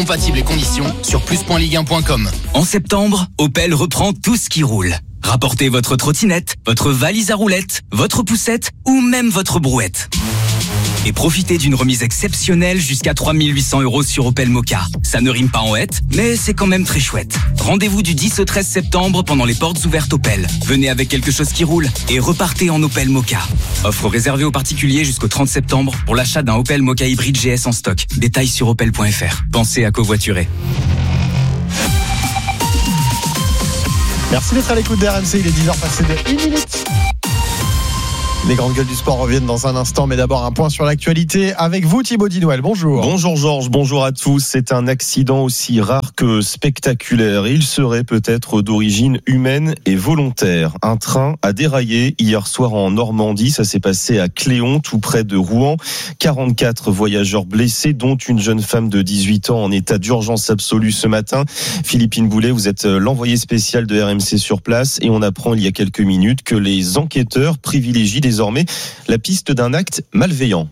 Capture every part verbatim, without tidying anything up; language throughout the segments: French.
Compatibles et conditions sur plus point ligue un point com. En septembre, Opel reprend tout ce qui roule. Rapportez votre trottinette, votre valise à roulettes, votre poussette ou même votre brouette. Et profitez d'une remise exceptionnelle jusqu'à trois mille huit cents euros sur Opel Mokka. Ça ne rime pas en hête, mais c'est quand même très chouette. Rendez-vous du dix au treize septembre pendant les portes ouvertes Opel. Venez avec quelque chose qui roule et repartez en Opel Mokka. Offre réservée aux particuliers jusqu'au trente septembre pour l'achat d'un Opel Mokka hybride G S en stock. Détails sur opel point f r. Pensez à covoiturer. Merci d'être à l'écoute de R M C, il est dix heures passées de une minute. Les grandes gueules du sport reviennent dans un instant, mais d'abord un point sur l'actualité avec vous Thibaut Dinouel. Bonjour. Bonjour Georges, bonjour à tous. C'est un accident aussi rare que spectaculaire. Il serait peut-être d'origine humaine et volontaire. Un train a déraillé hier soir en Normandie. Ça s'est passé à Cléon, tout près de Rouen. quarante-quatre voyageurs blessés, dont une jeune femme de dix-huit ans en état d'urgence absolue ce matin. Philippine Boulet, vous êtes l'envoyée spéciale de R M C sur place et on apprend il y a quelques minutes que les enquêteurs privilégient désormais la piste d'un acte malveillant.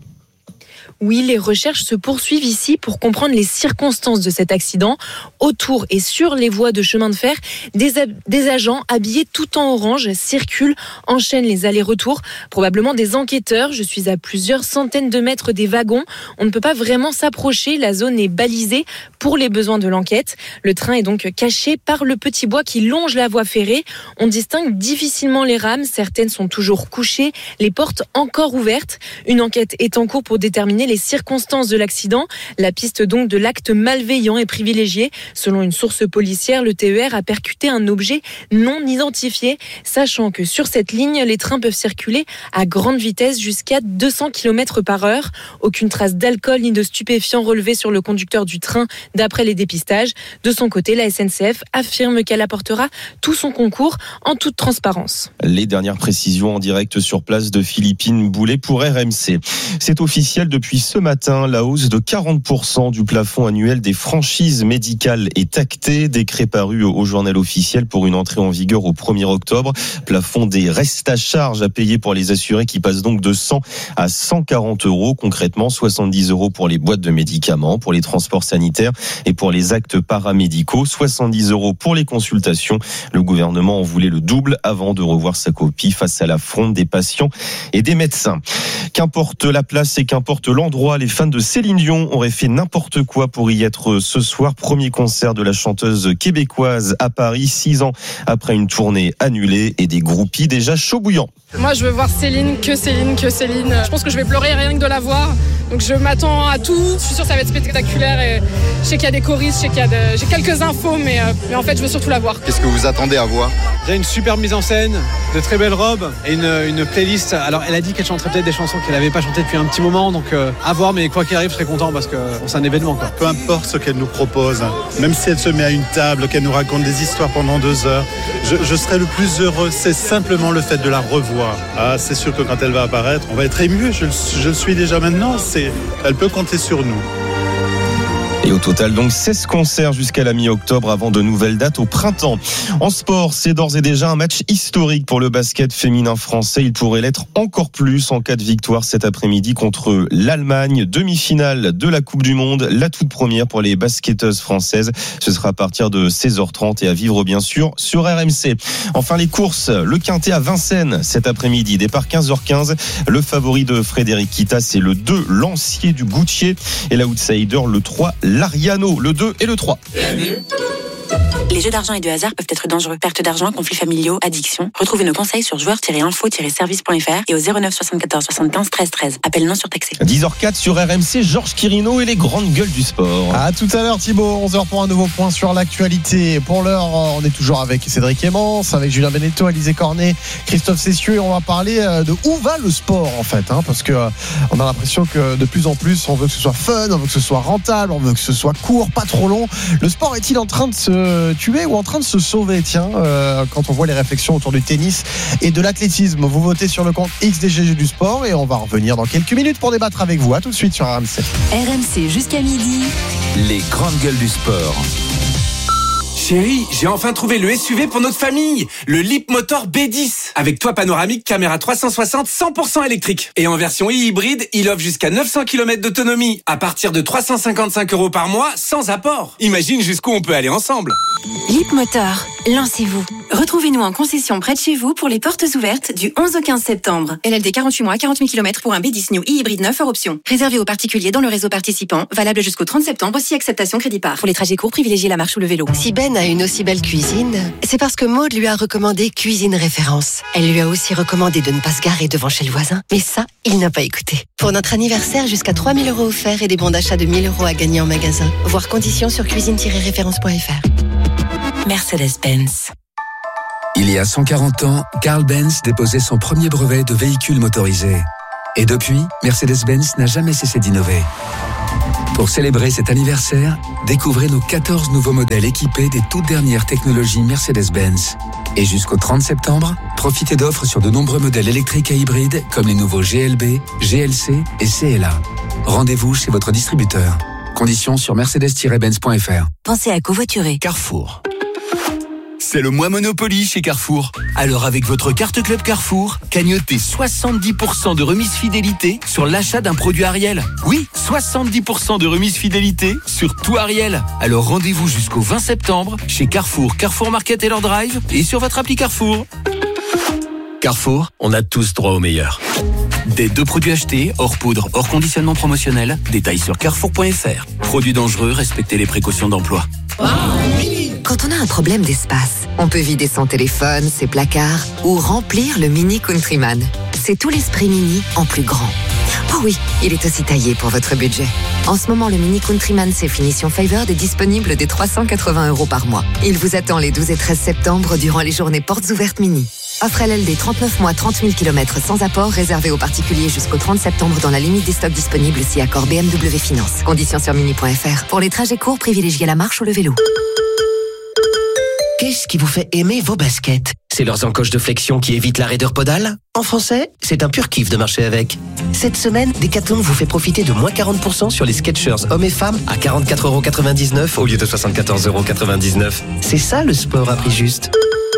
Oui, les recherches se poursuivent ici pour comprendre les circonstances de cet accident. Autour et sur les voies de chemin de fer, des, ab- des agents habillés tout en orange circulent, enchaînent les allers-retours. Probablement des enquêteurs. Je suis à plusieurs centaines de mètres des wagons. On ne peut pas vraiment s'approcher. La zone est balisée pour les besoins de l'enquête. Le train est donc caché par le petit bois qui longe la voie ferrée. On distingue difficilement les rames. Certaines sont toujours couchées, les portes encore ouvertes. Une enquête est en cours pour déterminer les circonstances de l'accident. La piste donc de l'acte malveillant est privilégiée. Selon une source policière, le T E R a percuté un objet non identifié, sachant que sur cette ligne, les trains peuvent circuler à grande vitesse jusqu'à deux cents kilomètres par heure. Aucune trace d'alcool ni de stupéfiants relevée sur le conducteur du train, d'après les dépistages. De son côté, la S N C F affirme qu'elle apportera tout son concours en toute transparence. Les dernières précisions en direct sur place de Philippine Boulet pour R M C. C'est officiel depuis ce matin, la hausse de quarante pour cent du plafond annuel des franchises médicales est actée. Décret paru au journal officiel pour une entrée en vigueur au premier octobre. Plafond des restes à charge à payer pour les assurés qui passe donc de cent à cent quarante euros. Concrètement, soixante-dix euros pour les boîtes de médicaments, pour les transports sanitaires et pour les actes paramédicaux. soixante-dix euros pour les consultations. Le gouvernement en voulait le double avant de revoir sa copie face à la fronde des patients et des médecins. Qu'importe la place et qu'importe l'endroit, les fans de Céline Dion auraient fait n'importe quoi pour y être ce soir. Premier concert de la chanteuse québécoise à Paris, six ans après une tournée annulée et des groupies déjà chauds bouillants. Moi, je veux voir Céline, que Céline, que Céline. Je pense que je vais pleurer rien que de la voir. Donc, je m'attends à tout. Je suis sûre que ça va être spectaculaire. Et je sais qu'il y a des choristes, je sais qu'il y a de... j'ai quelques infos, mais, euh, mais en fait, je veux surtout la voir. Qu'est-ce que vous attendez à voir ? Il y a une super mise en scène, de très belles robes et une, une playlist. Alors, elle a dit qu'elle chanterait peut-être des chansons qu'elle n'avait pas chantées depuis un petit moment. Donc, euh, à voir, mais quoi qu'il arrive, je serai content parce que bon, c'est un événement, quoi. Peu importe ce qu'elle nous propose, même si elle se met à une table, qu'elle nous raconte des histoires pendant deux heures, je, je serai le plus heureux. C'est simplement le fait de la revoir. Ah, c'est sûr que quand elle va apparaître, on va être ému. Je, je le suis déjà maintenant. C'est, elle peut compter sur nous. Et au total, donc, seize concerts jusqu'à la mi-octobre avant de nouvelles dates au printemps. En sport, c'est d'ores et déjà un match historique pour le basket féminin français. Il pourrait l'être encore plus en cas de victoire cet après-midi contre l'Allemagne. Demi-finale de la Coupe du Monde, la toute première pour les basketteuses françaises. Ce sera à partir de seize heures trente et à vivre bien sûr sur R M C. Enfin, les courses, le Quintet à Vincennes cet après-midi. Départ quinze heures quinze. Le favori de Frédéric Kita, c'est le deux, Lancier du Goutier. Et l'outsider, le trois, l'Ariano, le deux et le trois. Les jeux d'argent et de hasard peuvent être dangereux. Perte d'argent, conflits familiaux, addiction. Retrouvez nos conseils sur joueurs tiret info tiret service point f r et au zéro neuf soixante-quatorze soixante-quinze treize treize. Appel non surtaxé. dix heures quatre sur R M C, Georges Quirino et les grandes gueules du sport. À tout à l'heure Thibaut, onze heures pour un nouveau point sur l'actualité. Pour l'heure, on est toujours avec Cédric Emmons, avec Julien Beneteau, Alizé Cornet, Christophe Cessieux, et on va parler de où va le sport en fait, hein, parce que euh, on a l'impression que de plus en plus on veut que ce soit fun, on veut que ce soit rentable, on veut que ce soit court, pas trop long. Le sport est-il en train de se tuer ou en train de se sauver, tiens, euh, quand on voit les réflexions autour du tennis et de l'athlétisme? Vous votez sur le compte X D G G du sport et on va revenir dans quelques minutes pour débattre avec vous. À tout de suite sur R M C. R M C jusqu'à midi. Les grandes gueules du sport. Chérie, j'ai enfin trouvé le S U V pour notre famille, le Leapmotor B dix, avec toit panoramique, caméra trois cent soixante, cent pour cent électrique. Et en version e-hybride, il offre jusqu'à neuf cents kilomètres d'autonomie, à partir de trois cent cinquante-cinq euros par mois, sans apport. Imagine jusqu'où on peut aller ensemble. Leapmotor, lancez-vous. Retrouvez-nous en concession près de chez vous pour les portes ouvertes du onze au quinze septembre. L L D quarante-huit mois, quarante mille kilomètres pour un B dix New e-hybride neuf hors option. Réservé aux particuliers dans le réseau participant, valable jusqu'au trente septembre, si acceptation crédit par. Pour les trajets courts, privilégiez la marche ou le vélo. Si Ben a une aussi belle cuisine, c'est parce que Maud lui a recommandé Cuisine Référence. Elle lui a aussi recommandé de ne pas se garer devant chez le voisin. Mais ça, il n'a pas écouté. Pour notre anniversaire, jusqu'à trois mille euros offerts et des bons d'achat de mille euros à gagner en magasin. Voir conditions sur cuisine tiret référence point f r. Mercedes-Benz. Il y a cent quarante ans, Carl Benz déposait son premier brevet de véhicule motorisé. Et depuis, Mercedes-Benz n'a jamais cessé d'innover. Pour célébrer cet anniversaire, découvrez nos quatorze nouveaux modèles équipés des toutes dernières technologies Mercedes-Benz. Et jusqu'au trente septembre, profitez d'offres sur de nombreux modèles électriques et hybrides comme les nouveaux G L B, G L C et C L A. Rendez-vous chez votre distributeur. Conditions sur mercedes tiret benz point f r. Pensez à covoiturer. Carrefour. C'est le mois Monopoly chez Carrefour. Alors avec votre carte Club Carrefour, cagnotez soixante-dix pour cent de remise fidélité sur l'achat d'un produit Ariel. Oui, soixante-dix pour cent de remise fidélité sur tout Ariel. Alors rendez-vous jusqu'au vingt septembre chez Carrefour, Carrefour Market et leur Drive et sur votre appli Carrefour. Carrefour, on a tous droit au meilleur. Des deux produits achetés, hors poudre, hors conditionnement promotionnel, détails sur carrefour point f r. Produits dangereux, respectez les précautions d'emploi. Quand on a un problème d'espace, on peut vider son téléphone, ses placards ou remplir le Mini Countryman. C'est tout l'esprit Mini en plus grand. Oh oui, il est aussi taillé pour votre budget. En ce moment, le Mini Countryman C Finition Favored est disponible dès trois cent quatre-vingts euros par mois. Il vous attend les douze et treize septembre durant les journées portes ouvertes Mini. Offre L L D trente-neuf mois, trente mille kilomètres sans apport, réservé aux particuliers jusqu'au trente septembre dans la limite des stocks disponibles si accord B M W Finance. Conditions sur mini point f r. Pour les trajets courts, privilégiez la marche ou le vélo. Qu'est-ce qui vous fait aimer vos baskets? C'est leurs encoches de flexion qui évitent la raideur podale? En français, c'est un pur kiff de marcher avec. Cette semaine, Decathlon vous fait profiter de moins quarante pour cent sur les Skechers hommes et femmes à quarante-quatre euros quatre-vingt-dix-neuf au lieu de soixante-quatorze euros quatre-vingt-dix-neuf. C'est ça le sport à prix juste.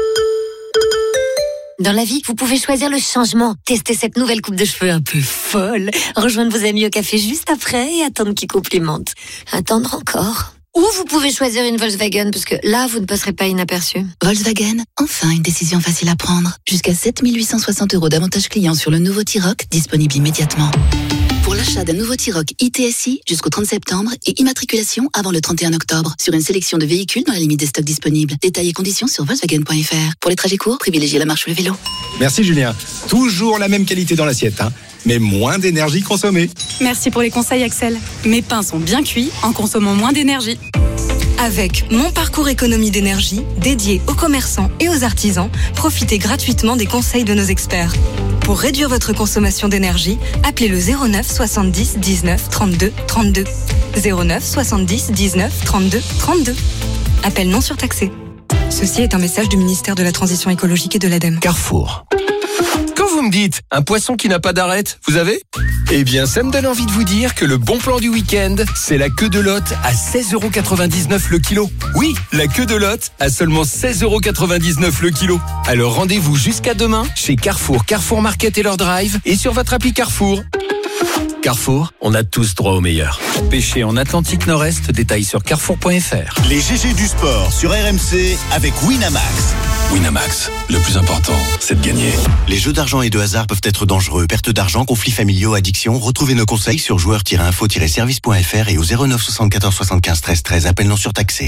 Dans la vie, vous pouvez choisir le changement. Tester cette nouvelle coupe de cheveux un peu folle. Rejoindre vos amis au café juste après et attendre qu'ils complimentent. Attendre encore. Ou vous pouvez choisir une Volkswagen, parce que là, vous ne passerez pas inaperçu. Volkswagen, enfin une décision facile à prendre. Jusqu'à sept mille huit cent soixante euros d'avantages clients sur le nouveau T-Roc, disponible immédiatement. Pour l'achat d'un nouveau T-Roc I T S I jusqu'au trente septembre et immatriculation avant le trente et un octobre sur une sélection de véhicules dans la limite des stocks disponibles. Détails et conditions sur volkswagen point f r. Pour les trajets courts, privilégiez la marche ou le vélo. Merci Julien. Toujours la même qualité dans l'assiette, hein, mais moins d'énergie consommée. Merci pour les conseils Axel. Mes pains sont bien cuits en consommant moins d'énergie. Avec Mon Parcours Économie d'énergie, dédié aux commerçants et aux artisans, profitez gratuitement des conseils de nos experts. Pour réduire votre consommation d'énergie, appelez le zéro neuf soixante-dix dix-neuf trente-deux trente-deux. zéro neuf soixante-dix dix-neuf trente-deux trente-deux. Appel non surtaxé. Ceci est un message du ministère de la Transition écologique et de l'ADEME. Carrefour. Quand vous me dites un poisson qui n'a pas d'arête, vous avez? Eh bien, ça me donne envie de vous dire que le bon plan du week-end, c'est la queue de lotte à seize euros quatre-vingt-dix-neuf le kilo. Oui, la queue de lotte à seulement seize euros quatre-vingt-dix-neuf le kilo. Alors rendez-vous jusqu'à demain chez Carrefour, Carrefour Market et leur Drive et sur votre appli Carrefour. Carrefour, on a tous droit au meilleur. Pêcher en Atlantique Nord-Est, détails sur carrefour point f r. Les G G du sport sur R M C avec Winamax. Winamax, le plus important, c'est de gagner. Les jeux d'argent et de hasard peuvent être dangereux. Perte d'argent, conflits familiaux, addiction. Retrouvez nos conseils sur joueurs tiret info tiret service point f r et au zéro neuf soixante-quatorze soixante-quinze treize treize. Appel non surtaxé.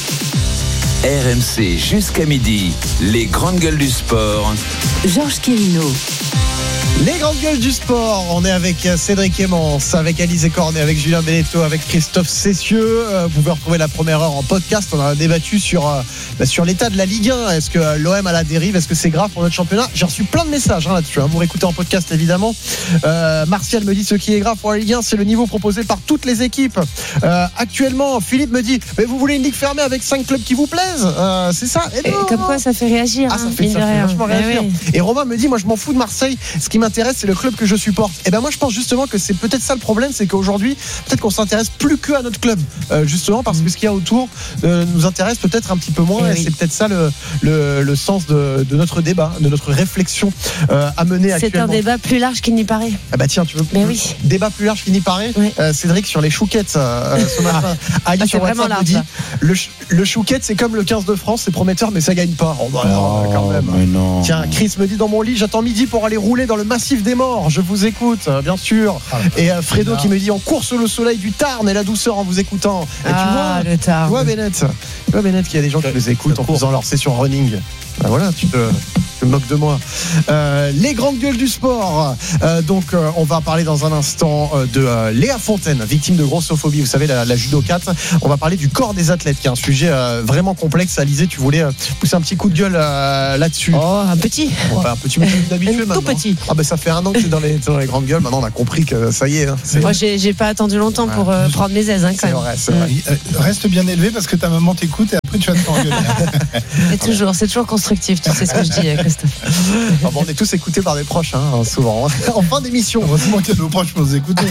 R M C jusqu'à midi, les grandes gueules du sport. Georges Quirino. Les grandes gueules du sport, on est avec Cédric Emmons, avec Alizé Cornet, avec Julien Beneteau, avec Christophe Cessieux. Vous pouvez retrouver la première heure en podcast. On a débattu sur, bah, sur l'état de la Ligue un. Est-ce que l'O M a la dérive? Est-ce que c'est grave pour notre championnat? J'ai reçu plein de messages hein, là-dessus. Hein. Vous réécoutez en podcast évidemment. Euh, Martial me dit ce qui est grave pour la Ligue un, c'est le niveau proposé par toutes les équipes. Euh, actuellement, Philippe me dit mais vous voulez une ligue fermée avec cinq clubs qui vous plaisent euh, C'est ça. Et, Et comme quoi ça fait réagir. Ah, ça hein, fait, ça fait vachement réagir. Eh oui. Et Romain me dit moi je m'en fous de Marseille. Ce qui m'intéresse, c'est le club que je supporte. Et ben moi, je pense justement que c'est peut-être ça le problème, c'est qu'aujourd'hui, peut-être qu'on s'intéresse plus que à notre club, euh, justement parce que ce qu'il y a autour euh, nous intéresse peut-être un petit peu moins. Et, et oui. c'est peut-être ça le, le, le sens de, de notre débat, de notre réflexion euh, à mener c'est actuellement. C'est un débat plus large qu'il n'y paraît. Ah bah tiens, tu veux Mais oui. débat plus large qu'il n'y paraît. Oui. Euh, Cédric sur les chouquettes euh, ce matin. Ali ah, sur WhatsApp me dit le, le chouquette c'est comme le quinze de France, c'est prometteur mais ça gagne pas. Oh, bah, oh, quand même. Mais non. Tiens, Chris me dit dans mon lit, j'attends midi pour aller rouler dans le massif des morts. Je vous écoute, bien sûr. Ah, et euh, Fredo qui me dit en course le soleil du Tarn et la douceur en vous écoutant. Et ah, tu vois, le Tarn. Tu vois Bennett, tu vois Bennett qu'il y a des gens qui les écoutent en faisant leur session running. Ben voilà, tu te, te moques de moi. Euh, les grandes gueules du sport. Euh, donc, euh, on va parler dans un instant euh, de euh, Léa Fontaine, victime de grossophobie. Vous savez, la, la judokate. On va parler du corps des athlètes, qui est un sujet euh, vraiment complexe. Alizé, tu voulais euh, pousser un petit coup de gueule euh, là-dessus. Oh, un petit. Ouais, un petit, mais d'habitude maintenant. Tout petit. Ah ben, ça fait un an que t'es dans les, dans les grandes gueules. Maintenant, on a compris que ça y est. Hein, c'est... Moi, j'ai, j'ai pas attendu longtemps pour euh, prendre mes aises, hein, quand c'est même. Vrai, c'est vrai. Euh, reste bien élevé parce que ta maman t'écoute et après tu vas te engueuler. Et toujours, c'est toujours constructif. Tu sais ce que je dis, Christophe. Ah bon, on est tous écoutés par des proches, hein, souvent. En fin d'émission. Heureusement qu'il y a nos proches pour nous écouter.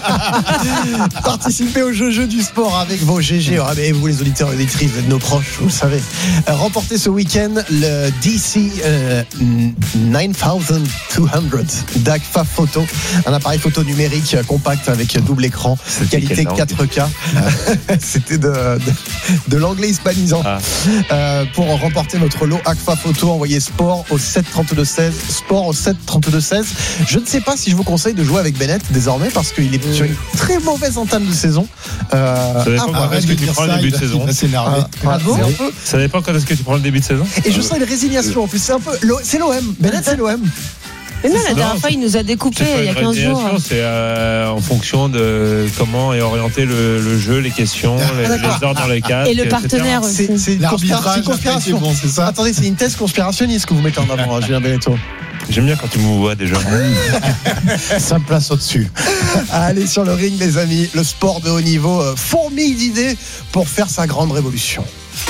Participez au jeu, jeu du sport avec vos G G. Ah, mais vous, les auditeurs et auditrices, vous êtes nos proches, vous le savez. Euh, remportez ce week-end le D C euh, neuf mille deux cents d'A G F A Photo. Un appareil photo numérique compact avec double écran, c'était qualité quatre K. C'était de, de, de l'anglais hispanisant. Ah. Euh, pour remporter votre lot A G F A Photo, envoyez sport au sept trente-deux seize. Sport au sept trente-deux seize. Je ne sais pas si je vous conseille de jouer avec Bennett désormais parce qu'il est sur une très mauvaise entame de saison. Euh, ça dépend ah, quand est-ce que tu prends le début de saison. Ah, ah bon ça dépend quand est-ce que tu prends le début de saison. Et je sens une résignation en plus. C'est un peu. C'est l'O M. Bennett, c'est l'O M. Mais non, la dernière fois, il nous a découpé il y a quinze jours. C'est euh, en fonction de comment est orienté le, le jeu, les questions, les, les ordres dans les casques. Et le partenaire aussi. C'est, c'est une conspiration. conspiration. Bon, c'est ça. Attendez, c'est une thèse conspirationniste que vous mettez en avant, hein, Julien Benetto. J'aime bien quand tu me vois déjà. Ça me place au-dessus. Allez sur le ring, les amis. Le sport de haut niveau fourmille d'idées pour faire sa grande révolution.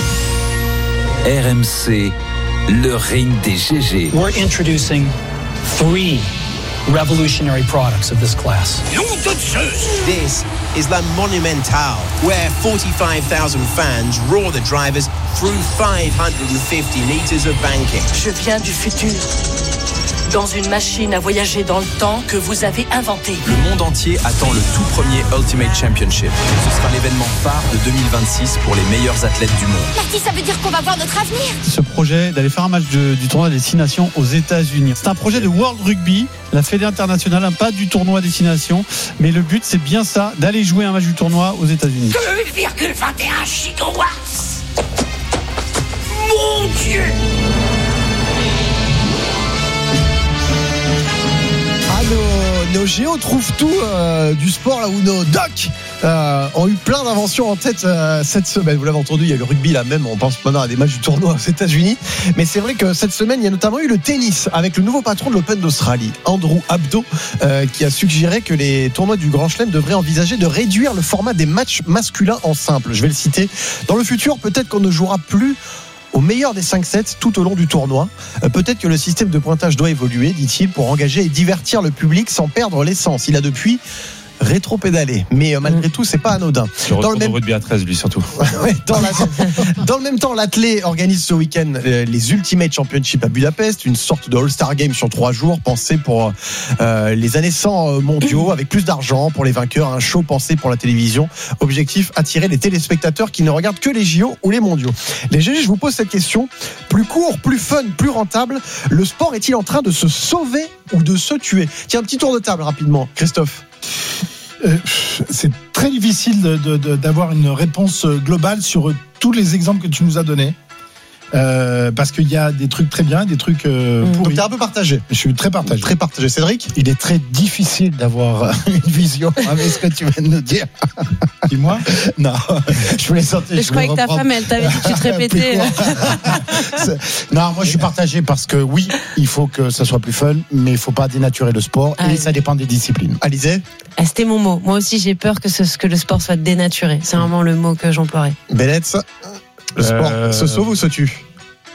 R M C, le ring des G G. We're introducing three revolutionary products of this class. This is La Monumental, where forty-five thousand fans roar the drivers through five hundred fifty meters of banking. Je viens du futur, dans une machine à voyager dans le temps que vous avez inventée. Le monde entier attend le tout premier Ultimate Championship. Ce sera l'événement phare de deux mille vingt-six pour les meilleurs athlètes du monde. Marty, ça veut dire qu'on va voir notre avenir. Ce projet d'aller faire un match de, du tournoi Destination aux États-Unis. C'est un projet de World Rugby, la Fédé internationale, hein, pas du tournoi Destination. Mais le but, c'est bien ça, d'aller jouer un match du tournoi aux États-Unis. deux virgule vingt et un gigawatts. Mon Dieu. Nos, nos géos trouvent tout euh, du sport là où nos docs euh, ont eu plein d'inventions en tête euh, cette semaine. Vous l'avez entendu, il y a le rugby là même, on pense maintenant à des matchs du tournoi aux États-Unis. Mais c'est vrai que cette semaine, il y a notamment eu le tennis avec le nouveau patron de l'Open d'Australie, Andrew Abdo, euh, qui a suggéré que les tournois du Grand Chelem devraient envisager de réduire le format des matchs masculins en simple. Je vais le citer. Dans le futur, peut-être qu'on ne jouera plus au meilleur des cinq sets tout au long du tournoi. Euh, peut-être que le système de pointage doit évoluer, dit-il, pour engager et divertir le public sans perdre l'essence. Il a depuis rétro-pédalé, mais euh, malgré tout, c'est pas anodin. Le dans le même rugby à treize, lui surtout. ouais, dans, la... dans le même temps, l'athlète organise ce week-end euh, les Ultimate Championship à Budapest, une sorte de All-Star Game sur trois jours, pensé pour euh, les années cent mondiaux, avec plus d'argent pour les vainqueurs, un show pensé pour la télévision. Objectif, attirer les téléspectateurs qui ne regardent que les J O ou les mondiaux. Les G G, je vous pose cette question. Plus court, plus fun, plus rentable, le sport est-il en train de se sauver ou de se tuer? Tiens, un petit tour de table rapidement, Christophe. Euh, c'est très difficile de, de, de, d'avoir une réponse globale sur tous les exemples que tu nous as donnés. Euh, parce qu'il y a des trucs très bien, des trucs euh, pourris. Donc t'es un peu partagé. Je suis très partagé. Très partagé. Cédric ? Il est très difficile d'avoir une vision avec ce que tu viens de nous dire. Dis-moi. Non, je voulais sortir. Je, je croyais que ta femme, elle t'avait dit que tu te répétais. Non, moi je suis partagé parce que oui, il faut que ça soit plus fun, mais il faut pas dénaturer le sport ah, et oui. Ça dépend des disciplines. Alizé ? Ah, c'était mon mot. Moi aussi, j'ai peur que, ce, que le sport soit dénaturé. C'est vraiment le mot que j'emploierais. Bennett ? Le sport euh... se sauve ou se tue?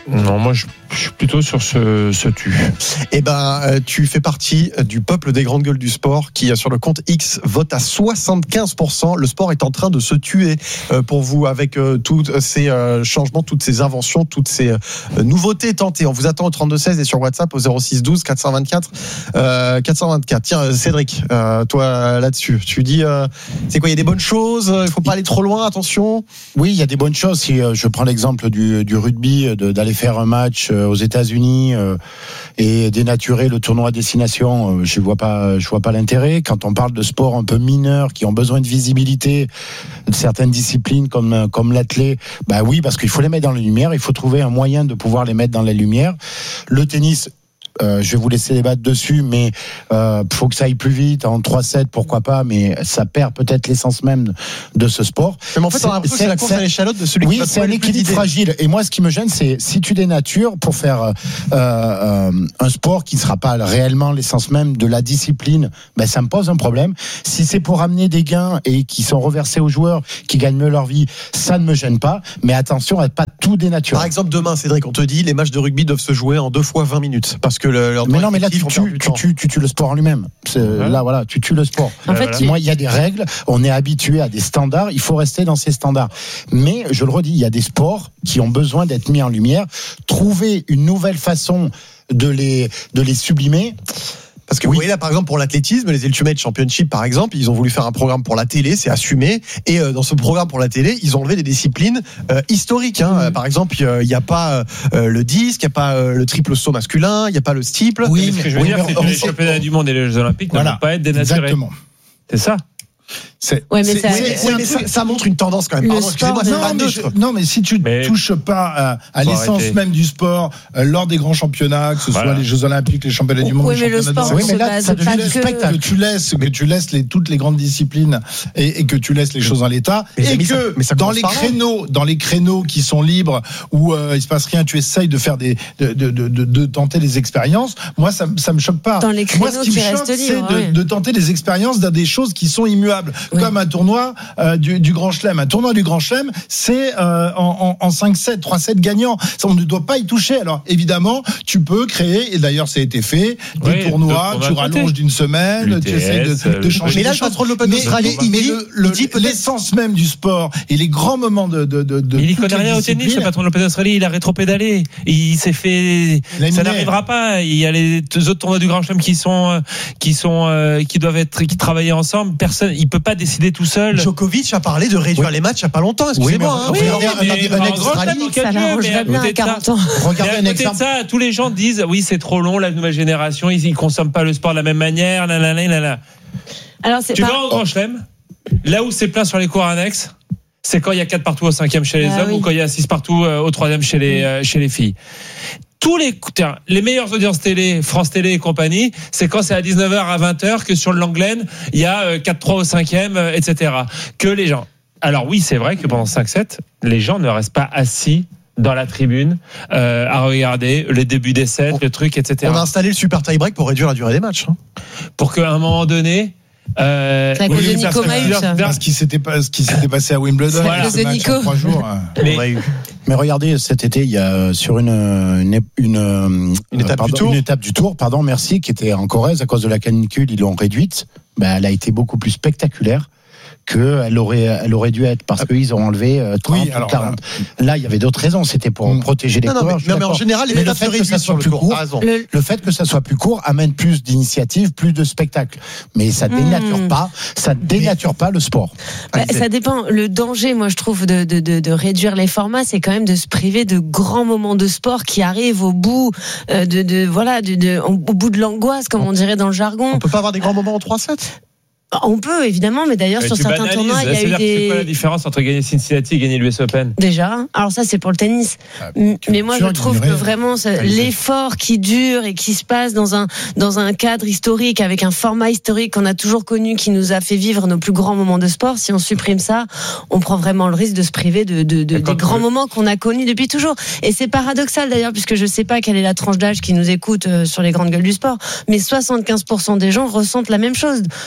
Non, moi je, je suis plutôt sur ce, ce tu. Eh ben, euh, tu fais partie du peuple des grandes gueules du sport qui, sur le compte X, vote à soixante-quinze pour cent. Le sport est en train de se tuer euh, pour vous avec euh, tous ces euh, changements, toutes ces inventions, toutes ces euh, nouveautés tentées. On vous attend au trente-deux seize et sur WhatsApp au zéro six douze quatre cent vingt-quatre euh, quatre cent vingt-quatre. Tiens, Cédric, euh, toi là-dessus, tu dis, euh, c'est quoi, il y a des bonnes choses, il faut pas aller trop loin, attention. Oui, il y a des bonnes choses. Si euh, je prends l'exemple du, du rugby, de, d'aller faire un match aux États-Unis euh, et dénaturer le tournoi à destination, euh, je vois pas, je vois pas l'intérêt. Quand on parle de sports un peu mineurs qui ont besoin de visibilité, de certaines disciplines comme comme l'athlé, bah oui, parce qu'il faut les mettre dans la lumière. Il faut trouver un moyen de pouvoir les mettre dans la lumière. Le tennis. Euh, je vais vous laisser débattre dessus, mais euh, faut que ça aille plus vite en trois sept, pourquoi pas, mais ça perd peut-être l'essence même de ce sport. Mais en fait, on a l'impression que c'est la course à l'échalote de celui oui, qui va c'est un équilibre fragile. Et moi, ce qui me gêne, c'est si tu dénatures pour faire euh, euh, un sport qui ne sera pas réellement l'essence même de la discipline, ben ça me pose un problème. Si c'est pour amener des gains et qui sont reversés aux joueurs qui gagnent mieux leur vie, ça ne me gêne pas. Mais attention à ne pas tout dénaturer. Par exemple, demain, Cédric, on te dit les matchs de rugby doivent se jouer en deux fois vingt minutes parce que le, leur mais non, mais là tu tues, tu, tu, tu tues le sport en lui-même. C'est, ouais. Là, voilà, tu tues le sport. En fait, voilà. Moi, il y a des règles. On est habitué à des standards. Il faut rester dans ces standards. Mais je le redis, il y a des sports qui ont besoin d'être mis en lumière. Trouver une nouvelle façon de les de les sublimer. Parce que oui. Vous voyez là, par exemple, pour l'athlétisme, les Ultimate Championship, par exemple, ils ont voulu faire un programme pour la télé, c'est assumé. Et euh, dans ce programme pour la télé, ils ont enlevé des disciplines euh, historiques. Hein. Mmh. Par exemple, il n'y a pas euh, le disque, il n'y a pas euh, le triple saut masculin, il n'y a pas le steeple. Oui, mais ce que je veux dire, c'est que les championnats du monde et les Jeux Olympiques voilà. ne vont pas être dénaturés. Exactement. C'est ça. C'est, ouais, mais, c'est, ça, c'est, c'est c'est ça, ça montre une tendance quand même. Pardon, excusez-moi, c'est non, pas mais je, non, mais si tu ne touches pas à, à l'essence arrêter. même du sport euh, lors des grands championnats, que ce voilà. soit les Jeux Olympiques, les championnats du monde, oui, les mais championnats le sport, de... oui, mais là, ça devient que... spectacle. Que tu laisses, que tu laisses les, toutes les grandes disciplines et, et que tu laisses les choses en l'état, mais et que ça, mais ça dans les créneaux, dans les créneaux qui sont libres où euh, il se passe rien, tu essayes de faire des, de, de, de, de, de tenter des expériences. Moi, ça, ça me choque pas. Dans les créneaux moi, ce qui me choque, c'est de, de tenter des expériences dans des choses qui sont immuables, comme un tournoi euh, du, du Grand Chelem. Un tournoi du Grand Chelem, c'est euh, en, en, en cinq sept, trois sept gagnants. Ça, on ne doit pas y toucher. Alors, évidemment, tu peux créer, et d'ailleurs, ça a été fait, des oui, tournois, tu rallonges d'une semaine, L'U T S, tu essaies de, de changer. Mais là, le patron de l'Open d'Australie, il dit, le, dit l'essence même du sport et les grands moments de. de, de, de mais il connaît rien au tennis, le patron de l'Open d'Australie, il a rétropédalé. Il s'est fait. Ça n'arrivera pas. Il y a les autres tournois du Grand Chelem qui sont, qui sont, qui doivent être, qui travaillent ensemble. Personne, il peut pas décider tout seul. Djokovic a parlé de réduire oui. les matchs il n'y a pas longtemps, excusez-moi. Oui, hein. oui, mais, mais, mais ça l'arrangerait bien à quarante ans. Regardez un exemple. Ça, tous les gens disent oui, c'est trop long, la nouvelle génération, ils ne consomment pas le sport de la même manière. Là, là, là, là, là. Alors, c'est tu pas... vas au Grand Chelem, là où c'est plein sur les cours annexes, c'est quand il y a quatre partout au cinquième chez les ah, hommes oui. ou quand il y a six partout au troisième chez les, euh, chez les filles. Tous les, tiens, les meilleures audiences télé, France Télé et compagnie, c'est quand c'est à dix-neuf heures à vingt heures que sur le Langlaine, il y a quatre trois au cinquième, et cetera. Que les gens. Alors oui, c'est vrai que pendant cinq sept, les gens ne restent pas assis dans la tribune euh, à regarder le début des sets, le truc, et cetera. On a installé le super tie-break pour réduire la durée des matchs. Hein. Pour qu'à un moment donné... Euh, c'est à cause oui, de Nico Mahut, ça. Ce qui s'était pas, ce qui s'était passé à Wimbledon. Voilà. C'est à cause de Nico. Trois jours. Mais, mais regardez, cet été, il y a sur une une une, une étape pardon, du tour, une étape du tour, pardon, merci, qui était en Corrèze à cause de la canicule, ils l'ont réduite. Ben, elle a été beaucoup plus spectaculaire qu'elle aurait, elle aurait dû être parce qu'ils ont enlevé trente oui, alors, ou quarante. Là, là, il y avait d'autres raisons. C'était pour mmh. protéger les non, coureurs. Non, mais, non, mais en général, mais le fait que ça soit plus court, le... le fait que ça soit plus court amène plus d'initiatives, plus de spectacles. Mais ça dénature mmh. pas, ça dénature pas le sport. Bah, ça dépend. Le danger, moi, je trouve, de, de, de, de réduire les formats, c'est quand même de se priver de grands moments de sport qui arrivent au bout de, de voilà, de, de, au bout de l'angoisse, comme on dirait dans le jargon. On peut pas avoir des grands moments en trois sept. On peut évidemment, mais d'ailleurs mais sur certains banalises. tournois, il y a eu des. C'est quoi la différence entre gagner Cincinnati et gagner l'U S Open ? Déjà, alors ça c'est pour le tennis. Ah, mais moi je trouve que vraiment ça, l'effort qui dure et qui se passe dans un dans un cadre historique avec un format historique qu'on a toujours connu, qui nous a fait vivre nos plus grands moments de sport. Si on supprime ça, on prend vraiment le risque de se priver de, de, de des grands moments qu'on a connus depuis toujours. Et c'est paradoxal d'ailleurs, puisque je sais pas quelle est la tranche d'âge qui nous écoute sur les grandes gueules du sport, mais soixante-quinze pour cent des gens ressentent la même chose. Donc ça veut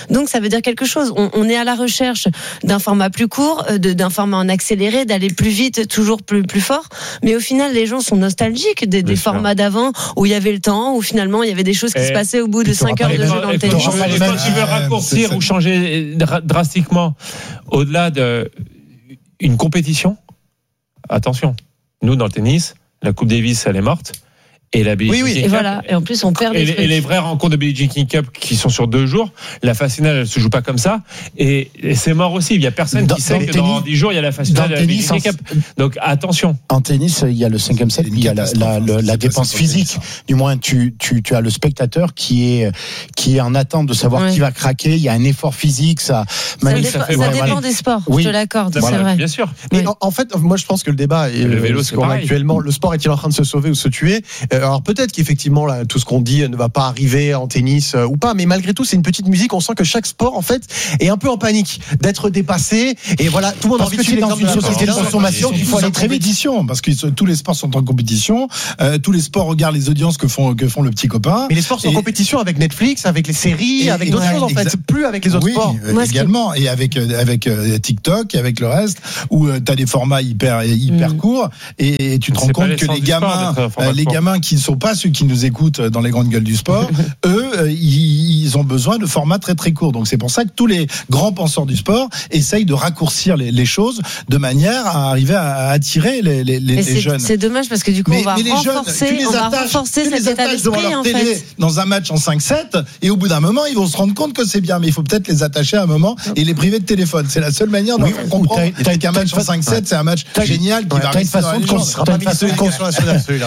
veut dire quelque chose. On, on est à la recherche d'un format plus court, de, d'un format en accéléré, d'aller plus vite, toujours plus plus fort. Mais au final, les gens sont nostalgiques des, des formats d'avant où il y avait le temps, où finalement il y avait des choses qui et se passaient au bout de cinq heures de jeu dans le tennis. Quand tu veux raccourcir ou changer drastiquement au-delà d'une compétition, attention, nous dans le tennis, la Coupe Davis elle est morte. Et la Billie oui, oui. Jean Et Cup, voilà. Et en plus, on perd des et trucs. les, et les vraies rencontres de Billie Jean Cup qui sont sur deux jours, la phase finale, elle se joue pas comme ça. Et, et c'est mort aussi. Il y a personne dans, qui sait que tennis, dans dix jours, il y a la phase finale de la Billie Jean Cup. Donc, attention. En tennis, il y a le cinquième set, il y a la, la, la, la dépense physique. Du moins, tu, tu, tu as le spectateur qui est, qui est en attente de savoir ouais. qui va craquer. Il y a un effort physique, ça, ça, dépa- ça, ça dépend voilà. des sports. Oui. Je te l'accorde, voilà, c'est vrai. Bien sûr. Mais oui. en, en fait, moi, je pense que le débat est, le vélo, c'est pareil. Actuellement, le sport est-il en train de se sauver ou se tuer? Alors, peut-être qu'effectivement, Effectivement, là, tout ce qu'on dit ne va pas arriver en tennis euh, ou pas, mais malgré tout, c'est une petite musique. On sent que chaque sport, en fait, est un peu en panique d'être dépassé. Et voilà, tout le monde a envie de suivre dans une société de consommation. Il faut aller très vite. Parce que tous les sports sont en compétition. Euh, tous les sports regardent les audiences que font que font le petit copain. Mais les sports sont et, en compétition avec Netflix, avec les séries, et, avec d'autres ouais, choses en fait, plus avec les autres oui, sports. Euh, également, et avec avec euh, TikTok, et avec le reste, où euh, t'as des formats hyper hyper mmh. courts, et, et tu te rends compte que les gamins, euh, les gamins qui ne sont pas ceux qui nous écoutent dans les grandes gueules du sport, eux, euh, ils, ils ont besoin de formats très très courts. Donc c'est pour ça que tous les grands penseurs du sport essayent de raccourcir les, les choses de manière à arriver à attirer les, les, les, les jeunes. C'est dommage parce que du coup mais, on va renforcer, jeunes, on va renforcer cet état d'esprit en fait. Dans un match en cinq sept, et au bout d'un moment, ils vont se rendre compte que c'est bien, mais il faut peut-être les attacher à un moment et les priver de téléphone. C'est la seule manière de oui, comprendre t'as, qu'un match en cinq sept, ouais. c'est un match t'as, génial qui ouais, va rester dans les gens. T'as une façon de consommer celui-là.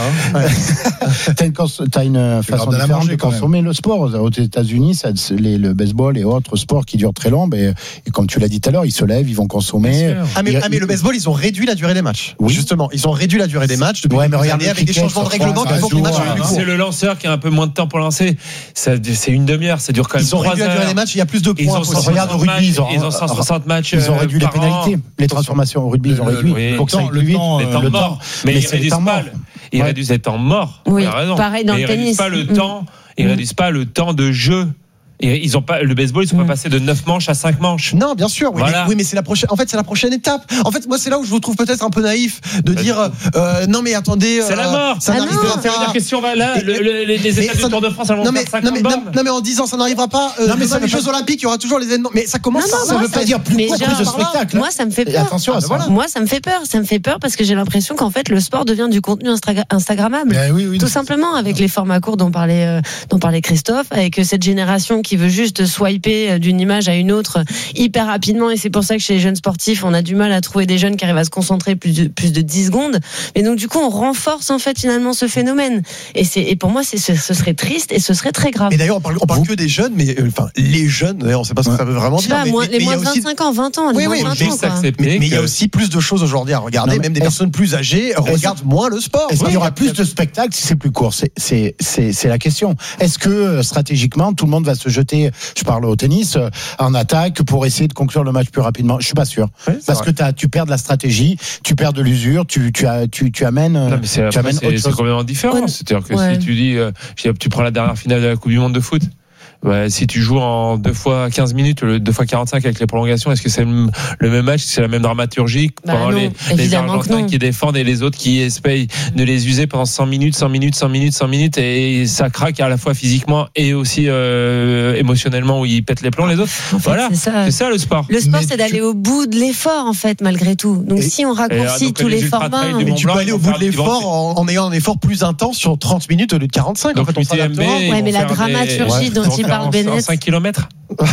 T'as une façon différente de consommer le sport. Aux États-Unis, ça, les, le baseball et autres sports qui durent très long, mais et comme tu l'as dit tout à l'heure, ils se lèvent, ils vont consommer. Ah mais, ah mais le baseball, ils ont réduit la durée des matchs. Oui. Justement, ils ont réduit la durée des matchs depuis ouais, mais regardez avec des changements de règlement qui font que les matchs soient plus courts. C'est le lanceur qui a un peu moins de temps pour lancer. Ça, c'est une demi-heure, ça dure quand même. Ils ont réduit la durée des matchs, il y a plus de points. Regarde au rugby, ils ont, ils ont cent soixante matchs. Ils ont réduit les pénalités, les transformations au rugby, ils ont réduit. Pour que ça aille plus vite. Le temps, mais ils réduisent pas. Ils réduisent les temps morts. Oui, pareil dans le tennis. Ils réduisent pas le temps. Ils réduisent pas le temps de jeu. Et ils ont pas le baseball, ils sont mmh. pas passés de neuf manches à cinq manches. Non, bien sûr. Oui, voilà. mais, oui, mais c'est la prochaine. En fait, c'est la prochaine étape. En fait, moi, c'est là où je vous trouve peut-être un peu naïf de bah, dire euh, non, mais attendez. C'est euh, la mort. Ça ah n'arrivera pas. Ça veut dire que si on va là, et, le, le, les, les étapes du Tour de France, elles vont non, mais, faire cinquante non, mais, bornes. Non, mais en disant ça n'arrivera pas. Euh, non, mais ça les Jeux Olympiques, il y aura toujours les événements. Mais ça commence. Non, non, ça moi, veut pas dire plus de spectacle. Moi, ça me fait peur. Attention à ça. Moi, ça me fait peur. Ça me fait peur parce que j'ai l'impression qu'en fait, le sport devient du contenu instagrammable. Tout simplement avec les formats courts dont parlait dont parlait Christophe, avec cette génération qui veut juste swiper d'une image à une autre hyper rapidement, et c'est pour ça que chez les jeunes sportifs on a du mal à trouver des jeunes qui arrivent à se concentrer plus de, plus de dix secondes, mais donc du coup on renforce en fait finalement ce phénomène, et, c'est, et pour moi c'est, ce, ce serait triste et ce serait très grave. Et d'ailleurs on parle, on parle que des jeunes, mais euh, enfin les jeunes, d'ailleurs on sait pas ce que ça veut vraiment dire, pas, mais, moins, mais, les moins de vingt-cinq ans, vingt ans, les oui, moins oui, de vingt ans quoi. Mais il y a aussi plus de choses aujourd'hui à regarder, non, même des personnes plus âgées regardent moins le sport. Est-ce qu'il y aura plus de spectacles si c'est plus court? C'est, c'est, c'est, c'est la question. Est-ce que stratégiquement tout le monde va se jeter, je parle au tennis, en attaque pour essayer de conclure le match plus rapidement? Je suis pas sûr. Oui, parce vrai. que t'as, tu perds de la stratégie, tu perds de l'usure, tu, tu, as, tu, tu amènes, non, mais c'est, tu amènes c'est, autre c'est chose. complètement différent. Ouais. C'est-à-dire que ouais. si tu dis, euh, tu prends la dernière finale de la Coupe du Monde de foot, bah, si tu joues en deux fois quinze minutes, le deux fois quarante-cinq avec les prolongations, est-ce que c'est le, le même match, c'est la même dramaturgie bah pendant non, les, les Argentins qui défendent et les autres qui essayent de les user pendant cent minutes, cent minutes, cent minutes, cent minutes, et ça craque à la fois physiquement et aussi euh, émotionnellement, où ils pètent les plombs les autres. En fait, voilà, c'est ça. c'est ça le sport. Le sport, mais c'est d'aller tu... au bout de l'effort en fait, malgré tout. Donc et, si on raccourcit donc, tous les, les formats, mais tu peux aller au bout de l'effort en, en ayant un effort plus intense sur trente minutes au lieu de quarante-cinq. Donc, en fait, on s'adaptera. Ouais, mais la dramaturgie dont il parle Bennett. kilomètres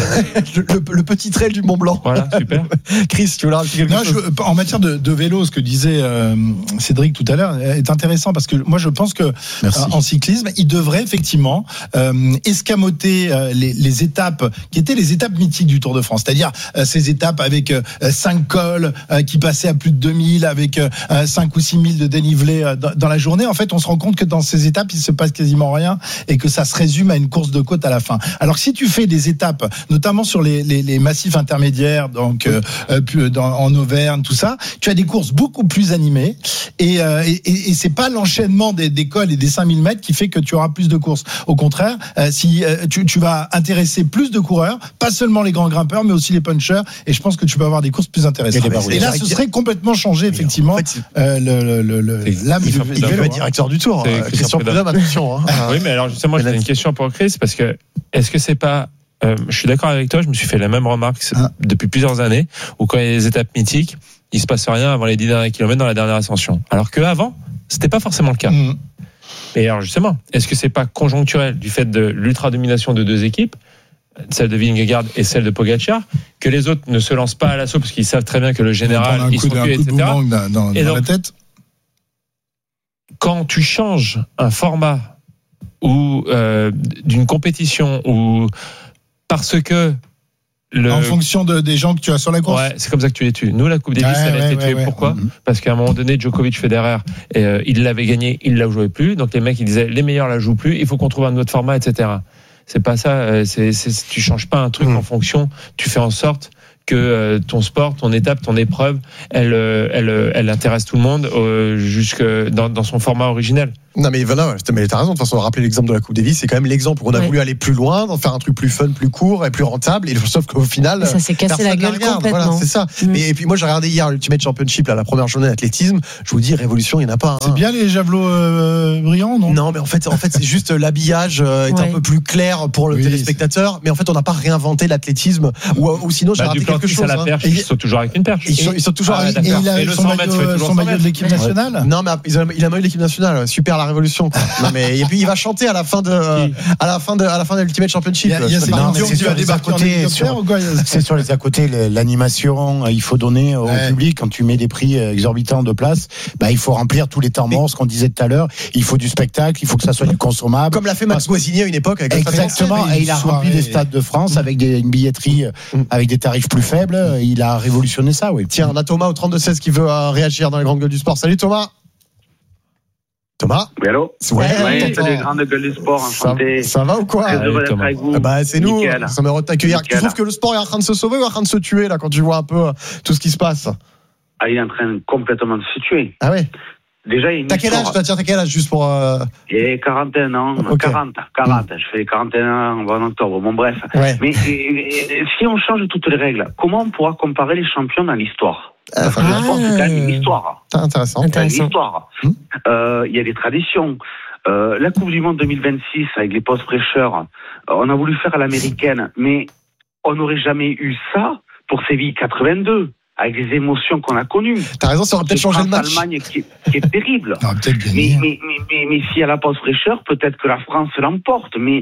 le, le, le petit trail du Mont Blanc. Voilà, super. Chris, tu veux rajouter quelque non, chose? Je, en matière de, de vélo, ce que disait euh, Cédric tout à l'heure est intéressant, parce que moi je pense que euh, en cyclisme, il devrait effectivement euh, escamoter euh, les, les étapes qui étaient les étapes mythiques du Tour de France, c'est-à-dire euh, ces étapes avec euh, cinq cols euh, qui passaient à plus de deux mille, avec euh, cinq ou six mille de dénivelé euh, dans, dans la journée. En fait, on se rend compte que dans ces étapes, il se passe quasiment rien et que ça se résume à une course de côte à la fin. Alors que si tu fais des étapes notamment sur les, les, les massifs intermédiaires, donc euh, euh, dans, en Auvergne, tout ça. Tu as des courses beaucoup plus animées et, euh, et, et c'est pas l'enchaînement des, des cols et des cinq mille mètres qui fait que tu auras plus de courses. Au contraire, euh, si euh, tu, tu vas intéresser plus de coureurs, pas seulement les grands grimpeurs, mais aussi les punchers. Et je pense que tu peux avoir des courses plus intéressantes. Et, et là, ce serait complètement changé, effectivement. En fait, euh, le, le, le, l'âme du vélo. Il est le directeur du Tour. Christian Prudhomme, attention. Hein. Oui, mais alors justement, j'ai une question pour Chris, parce que est-ce que c'est pas euh, je suis d'accord avec toi, je me suis fait la même remarque ah. depuis plusieurs années, où quand il y a des étapes mythiques, il se passe rien avant les dix derniers kilomètres dans la dernière ascension. Alors qu'avant, c'était pas forcément le cas. Mmh. Et alors justement, est-ce que c'est pas conjoncturel du fait de l'ultra-domination de deux équipes, celle de Vingegaard et celle de Pogacar, que les autres ne se lancent pas à l'assaut parce qu'ils savent très bien que le général, ils sont tués, et cetera. Dans, dans, et dans donc, la tête. Quand tu changes un format ou euh, d'une compétition ou parce que le... en fonction de, des gens que tu as sur la course. Ouais, c'est comme ça que tu les tues. Nous, la Coupe Davis, ouais, elle a ouais, été tuée. Ouais, Pourquoi ouais. Parce qu'à un moment donné, Djokovic, Federer, euh, il l'avait gagné, il la jouait plus. Donc les mecs, ils disaient, les meilleurs la jouent plus. Il faut qu'on trouve un autre format, et cetera. C'est pas ça. C'est, c'est, tu changes pas un truc mmh. en fonction. Tu fais en sorte que euh, ton sport, ton étape, ton épreuve, elle, euh, elle, euh, elle intéresse tout le monde euh, jusque dans, dans son format originel. Non mais voilà, mais t'as raison. De toute façon, rappeler l'exemple de la Coupe Davis, c'est quand même l'exemple où on a ouais. voulu aller plus loin, d'en faire un truc plus fun, plus court et plus rentable. Et sauf qu'au final, et ça s'est cassé la gueule complètement. Voilà, c'est ça. Mmh. Et, et puis moi, j'ai regardé hier l'Ultimate Championship, là, la première journée d'athlétisme. Je vous dis, révolution, il n'y en a pas. Hein. C'est bien les javelots euh, brillants, non Non, mais en fait, en fait, c'est juste l'habillage euh, est ouais. un peu plus clair pour le oui, téléspectateur. C'est... Mais en fait, on n'a pas réinventé l'athlétisme. Ou, ou sinon, j'ai bah, raté quelque chose. À la perche, hein. Ils sautent toujours avec une perche. Ils sautent toujours avec. Et il a son maillot de l'équipe nationale. Non, mais il a maillot de l'équipe nationale. Super la révolution. Non mais et puis il va chanter à la fin de euh, à la fin de à la fin de l'Ultimate Championship. Il y a, il y a non, c'est, sur les à côté, sur, c'est sur les à côté l'animation. Il faut donner au ouais. public quand tu mets des prix exorbitants de place. Bah il faut remplir tous les temps morts. Ce qu'on disait tout à l'heure. Il faut du spectacle. Il faut que ça soit du consommable. Comme l'a fait Max Guazzini à une époque. Avec exactement. Et il a rempli des stades de France avec des, une billetterie avec des tarifs plus faibles. Il a révolutionné ça. Oui. Tiens, on a Thomas au trente-deux seize qui veut euh, réagir dans les grandes gueules du sport. Salut Thomas. Thomas. Oui, allô. Ouais, ouais c'est les grandes gueules du sport. Enchanté. Ça, ça va ou quoi? Très heureux d'être avec vous. Bah, c'est nous. Ça me heureux de t'accueillir. Tu trouves que le sport est en train de se sauver ou en train de se tuer, là, quand tu vois un peu tout ce qui se passe? Ah, il est en train complètement de se tuer. Ah ouais? Déjà, il y a une T'as quel âge, toi? Tiens, t'as quel âge, juste pour, euh... J'ai quarante et un ans. Okay. quarante, quarante. Mmh. Je fais quarante et un ans en octobre. Bon, bref. Ouais. Mais et, et, si on change toutes les règles, comment on pourra comparer les champions dans l'histoire? Enfin, ah, le sport, c'est quand même une histoire. C'est intéressant. C'est une histoire. Il mmh. euh, y a des traditions. Euh, la Coupe du Monde deux mille vingt-six, avec les postes fraîcheurs, on a voulu faire à l'américaine, mais on n'aurait jamais eu ça pour Séville quatre-vingt-deux. Avec les émotions qu'on a connues. T'as raison, ça aurait peut-être changé le match. L'Allemagne qui est, qui est terrible. Non, peut-être mais, mais, mais, mais, mais si à la pause fraîcheur, peut-être que la France l'emporte. Mais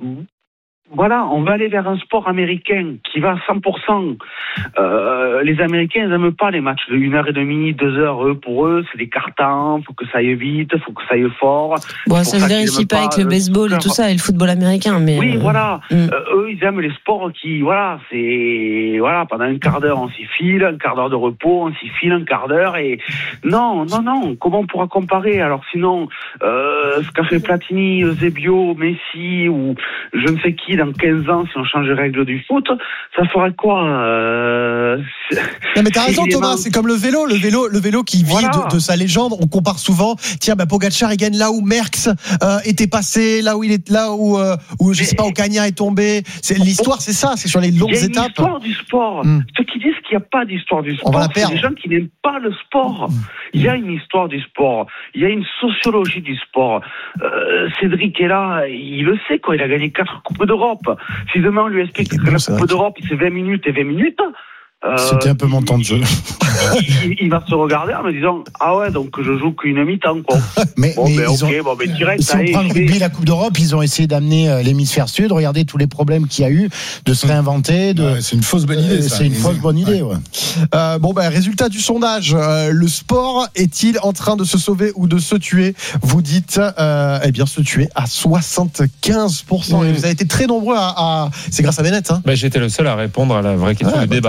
voilà, on va aller vers un sport américain qui va à cent pour cent. Euh, les Américains, ils n'aiment pas les matchs de une heure et demie, deux heures. Eux, pour eux, c'est des cartons. Faut que ça aille vite, faut que ça aille fort. Bon, ça se vérifie pas avec le baseball et tout ça et le football américain, mais. Oui, euh... voilà. Mm. Euh, eux, ils aiment les sports qui, voilà, c'est, voilà, pendant un quart d'heure, on s'y file, un quart d'heure de repos, on s'y file un quart d'heure et non, non, non. Comment on pourra comparer? Alors sinon, euh, ce qu'a fait Platini, Eusebio, Messi ou je ne sais qui dans quinze ans, si on change les règles du foot, ça ferait quoi? Euh... Non mais t'as raison Thomas, c'est comme le vélo, le vélo, le vélo qui vit voilà. de, de sa légende. On compare souvent. Tiens, bah Pogacar il gagne là où Merckx euh, était passé, là où il est, là où, euh, où je mais, sais pas, où Kanya est tombé. C'est l'histoire, c'est ça, c'est sur les longues étapes. Il y a une histoire du sport. Mm. Ceux qui disent qu'il n'y a pas d'histoire du sport, on va la c'est des gens qui n'aiment pas le sport. Mm. Il y a une histoire du sport, il y a une sociologie du sport. Euh, Cédric est là, il le sait quoi. Il a gagné quatre coupes d'Europe. Si demain on lui explique que bon, la Coupe d'Europe c'est vingt minutes et vingt minutes, euh, c'était un peu mon temps de jeu. il, il va se regarder en me disant ah ouais donc je joue qu'une mi-temps quoi. mais, bon, mais ben, ils okay, ont, bon, ben, direct, si on prend le rugby, la Coupe d'Europe, ils ont essayé d'amener euh, l'hémisphère sud. Regardez tous les problèmes qu'il y a eu, de se réinventer. De... Ouais, c'est une fausse bonne idée. Ça. C'est une fausse bonne idée. Ouais. Ouais. Euh, bon ben résultat du sondage. Euh, le sport est-il en train de se sauver ou de se tuer? Vous dites euh, eh bien se tuer à soixante-quinze pour cent. Mmh. Et vous avez été très nombreux à. à... C'est grâce à Bennett. Hein. Ben, j'étais le seul à répondre à la vraie question ouais, du bah, débat. T'es un vrai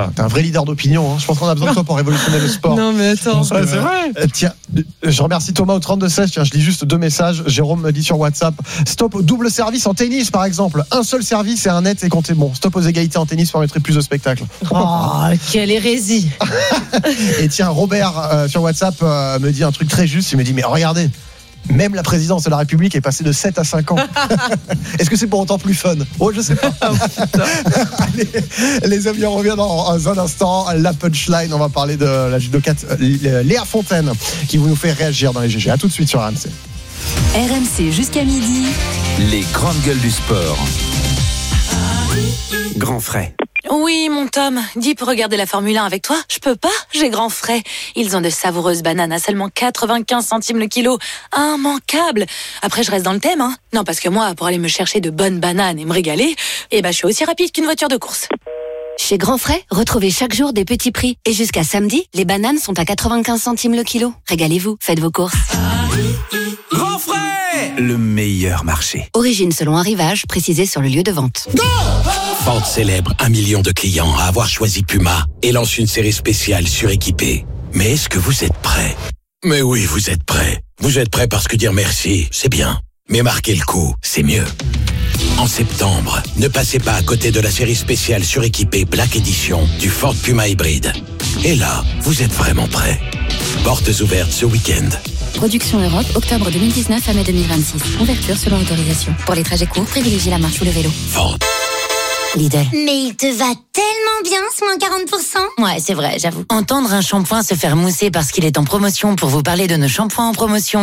leader d'opinion. Hein. Je pense qu'on a besoin de toi pour révolutionner le sport. Non, mais attends. Ouais, c'est vrai. Euh, tiens, je remercie Thomas au trente-deux seize. Tiens, je lis juste deux messages. Jérôme me dit sur WhatsApp, stop au double service en tennis, par exemple. Un seul service et un net, et comptez bon. Stop aux égalités en tennis permettrait plus de spectacles. Oh, quelle hérésie. Et tiens, Robert euh, sur WhatsApp euh, me dit un truc très juste. Il me dit, mais regardez, même la présidence de la République est passée de sept à cinq ans. Est-ce que c'est pour autant plus fun? Oh, je sais pas. Allez, les amis, on revient dans un instant. La punchline, on va parler de la judokate Léa Fontaine qui vous nous fait réagir dans les G G. À tout de suite sur R M C. R M C jusqu'à midi. Les grandes gueules du sport. Grand frais. Oui, mon Tom, dis pour regarder la Formule un avec toi. Je peux pas, j'ai grand frais. Ils ont de savoureuses bananes à seulement quatre-vingt-quinze centimes le kilo. Immanquable. Après, je reste dans le thème, hein. Non, parce que moi, pour aller me chercher de bonnes bananes et me régaler, eh ben, je suis aussi rapide qu'une voiture de course. Chez Grand Frais, retrouvez chaque jour des petits prix. Et jusqu'à samedi, les bananes sont à quatre-vingt-quinze centimes le kilo. Régalez-vous, faites vos courses. Grand frais, le meilleur marché. Origine selon arrivage, précisé sur le lieu de vente. Go! Ford célèbre un million de clients à avoir choisi Puma et lance une série spéciale suréquipée. Mais est-ce que vous êtes prêts? Mais oui, vous êtes prêts. Vous êtes prêts parce que dire merci, c'est bien. Mais marquer le coup, c'est mieux. En septembre, ne passez pas à côté de la série spéciale suréquipée Black Edition du Ford Puma hybride. Et là, vous êtes vraiment prêts. Portes ouvertes ce week-end. Production Europe, octobre deux mille dix-neuf à mai deux mille vingt-six. Ouverture selon autorisation. Pour les trajets courts, privilégiez la marche ou le vélo. Ford. Lidl. Mais il te va tellement bien ce moins quarante pour cent. Ouais, c'est vrai, j'avoue. Entendre un shampoing se faire mousser parce qu'il est en promotion pour vous parler de nos shampoings en promotion,